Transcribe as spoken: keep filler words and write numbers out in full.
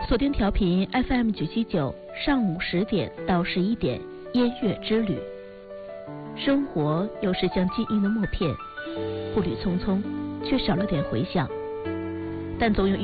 锁定调频 F M 九七九，上午十点到十一点，音乐之旅。生活有时像记忆的默片，步履匆匆，却少了点回响，但总有一